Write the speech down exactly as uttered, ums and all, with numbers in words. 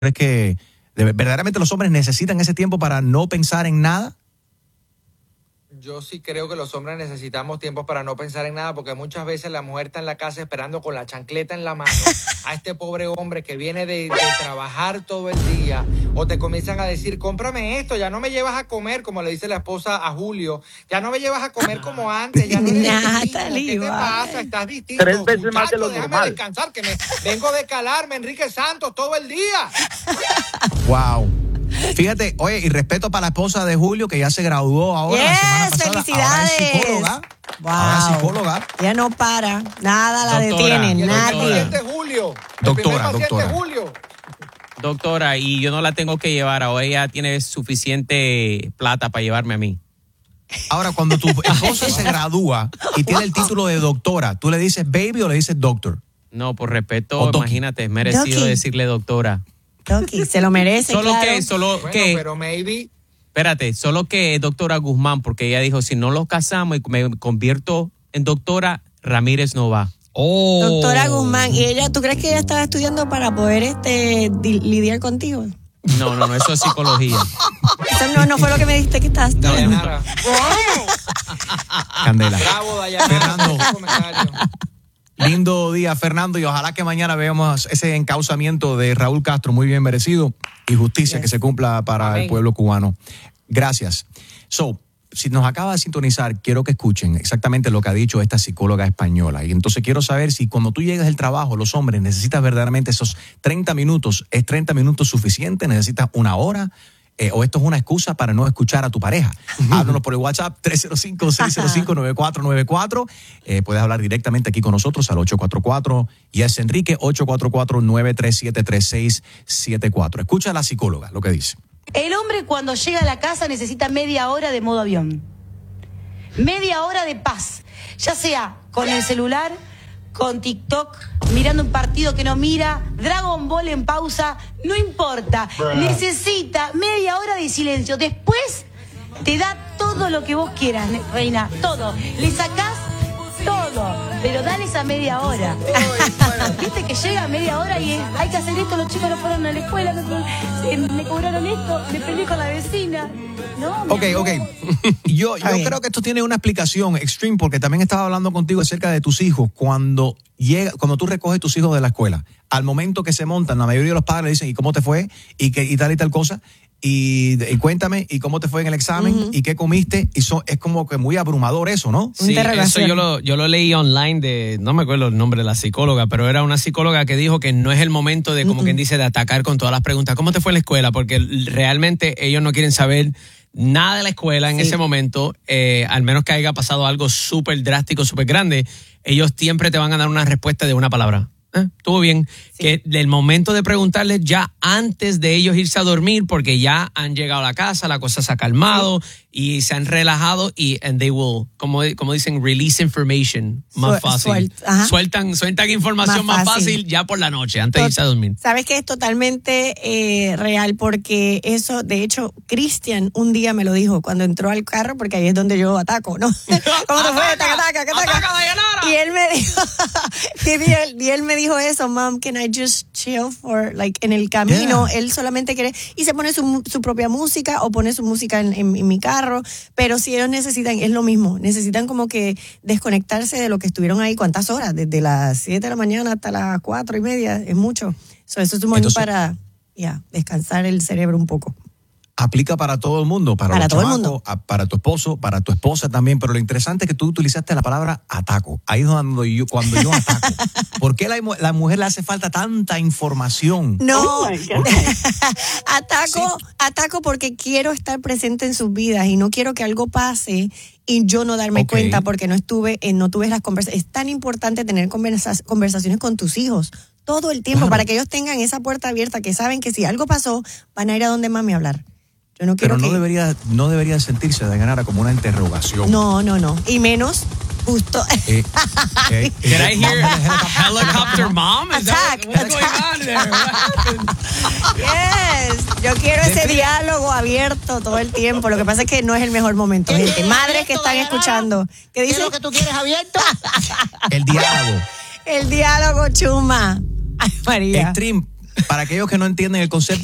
¿Crees que verdaderamente los hombres necesitan ese tiempo para no pensar en nada? Yo sí creo que los hombres necesitamos tiempo para no pensar en nada, porque muchas veces la mujer está en la casa esperando con la chancleta en la mano a este pobre hombre que viene de, de trabajar todo el día, o te comienzan a decir, cómprame esto, ya no me llevas a comer, como le dice la esposa a Julio, ya no me llevas a comer como antes, ya no eres Natalie, ¿qué te pasa? Estás distinto. Tres veces Muchacho, más de lo déjame normal. descansar, que me vengo de calarme, Enrique Santos, todo el día. Wow. Fíjate, oye, y respeto para la esposa de Julio, que ya se graduó ahora, yes, la semana pasada. felicidades. Ahora es psicóloga. Wow. Ahora es psicóloga. Ella no para, nada la Doctora, detiene, Y el primer nadie. paciente es Julio. El Doctora, primer paciente doctora. es Julio. Doctora, y yo no la tengo que llevar, ahora ella tiene suficiente plata para llevarme a mí. Ahora, cuando tu esposa se gradúa y tiene el título de doctora, ¿tú le dices baby o le dices doctor? No, por respeto, O Doki. imagínate, es merecido Doki. decirle doctora. Toki, se lo merece, Solo claro. que, solo Bueno, que, pero maybe... espérate, solo que doctora Guzmán, porque ella dijo, si no los casamos y me convierto en doctora, Ramírez no va. Oh. Doctora Guzmán, ¿y ella, tú crees que ella estaba estudiando para poder este di- lidiar contigo? No, no, no, eso es psicología. Eso no, no fue lo que me dijiste que estabas estudiando. Dayanara. Candela. Bravo, Dayanara. Fernando. por ese comentario. Lindo día, Fernando, y ojalá que mañana veamos ese encauzamiento de Raúl Castro, muy bien merecido, y justicia Yes. que se cumpla para Amén. el pueblo cubano. Gracias. So, si nos acaba de sintonizar, quiero que escuchen exactamente lo que ha dicho esta psicóloga española. Y entonces quiero saber si cuando tú llegas del trabajo, los hombres, necesitas verdaderamente esos treinta minutos. ¿Es treinta minutos suficiente? ¿Necesitas una hora? Eh, ¿O esto es una excusa para no escuchar a tu pareja? Háblanos por el WhatsApp tres cero cinco, seis cero cinco, nueve cuatro nueve cuatro. Eh, puedes hablar directamente aquí con nosotros al ocho cuatro cuatro, yes Enrique, ocho cuatro cuatro, nueve tres siete, tres seis siete cuatro. Escucha a la psicóloga lo que dice. El hombre cuando llega a la casa necesita media hora de modo avión. Media hora de paz. Ya sea con el celular, con TikTok, mirando un partido que no mira, Dragon Ball en pausa, no importa. Necesita media hora de silencio. Después te da todo lo que vos quieras, reina. Todo. Le sacás todo. Pero dale esa media hora. Viste que llega media hora y es, hay que hacer esto, los chicos no fueron a la escuela, me, eh, me cobraron esto, me peleé con la vecina. No, mi Ok, amor. ok. Yo, yo bien. creo que esto tiene una explicación extreme, porque también estaba hablando contigo acerca de tus hijos. Cuando llega, cuando tú recoges tus hijos de la escuela, al momento que se montan, la mayoría de los padres le dicen, ¿y cómo te fue? Y, que, y tal y tal cosa. Y, y cuéntame, ¿y cómo te fue en el examen? Uh-huh. ¿Y qué comiste? Y so, es como que muy abrumador eso, ¿no? Sí, eso Interrogación. yo lo, yo lo leí online de, no me acuerdo el nombre de la psicóloga, pero era una psicóloga que dijo que no es el momento de, como quien dice, de atacar con todas las preguntas. ¿Cómo te fue en la escuela? Porque realmente ellos no quieren saber nada de la escuela en Sí. ese momento, eh, al menos que haya pasado algo súper drástico, súper grande. Ellos siempre te van a dar una respuesta de una palabra. Eh, estuvo bien. Sí. Que el momento de preguntarles ya antes de ellos irse a dormir, porque ya han llegado a la casa, la cosa se ha calmado y se han relajado y and they will, como, como dicen, release information más Suel- fácil. suelt- ajá. sueltan, sueltan información Más más fácil. fácil. ya por la noche, antes de irse a dormir. Sabes que es totalmente eh, real, porque eso, de hecho, Cristian un día me lo dijo cuando entró al carro, porque ahí es donde yo ataco, ¿no? ¿Cómo te fue? Ataca, ataca, ataca. ¡Ataca, Dayanara! Y él me dijo, y él, y él me dijo eso, Mom, can I just chill for, like, en el camino? Yeah. Él solamente quiere, y se pone su, su propia música o pone su música en, en, en mi carro, pero si ellos necesitan, es lo mismo, necesitan como que desconectarse de lo que estuvieron ahí, ¿cuántas horas? Desde las siete de la mañana hasta las cuatro y media, es mucho. So, eso es un momento Entonces- para, ya, descansar el cerebro un poco. Aplica para todo el mundo, para, Para los todo el chamacos, mundo. a- para tu esposo, para tu esposa también, pero lo interesante es que tú utilizaste la palabra ataco. Ahí es cuando yo, cuando yo ataco. ¿Por qué la, la mujer le hace falta tanta información? No, Oh my God. ataco, ataco porque quiero estar presente en sus vidas y no quiero que algo pase y yo no darme Ok. cuenta porque no estuve, eh, no tuve las conversaciones. Es tan importante tener conversa- conversaciones con tus hijos todo el tiempo Claro. para que ellos tengan esa puerta abierta, que saben que si algo pasó van a ir a donde mami a hablar. Yo no quiero Pero no que... debería, no debería sentirse de ganar como una interrogación. No, no, no. Y menos justo... Eh, eh, Did I hear helicopter- helicopter mom? Is that Attack, what- what's going on there? What happened? Yes, yo quiero ese diálogo abierto todo el tiempo. Lo que pasa es que no es el mejor momento, gente. Madres que están escuchando, ¿qué ¿Qué es dicen? lo que tú quieres abierto? El diálogo. El diálogo, chuma. Ay, María. Extreme, Para aquellos que no entienden el concepto